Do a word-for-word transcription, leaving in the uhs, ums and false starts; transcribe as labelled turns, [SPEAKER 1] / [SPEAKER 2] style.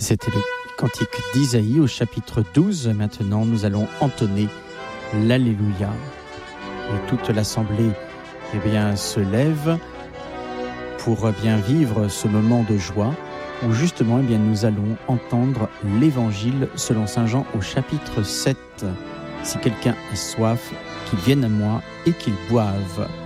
[SPEAKER 1] C'était le cantique d'Isaïe au chapitre douze. Maintenant, nous allons entonner l'Alléluia. Et toute l'assemblée eh bien, se lève pour bien vivre ce moment de joie où justement eh bien, nous allons entendre l'Évangile selon saint Jean au chapitre sept. Si quelqu'un a soif, qu'il vienne à moi et qu'il boive.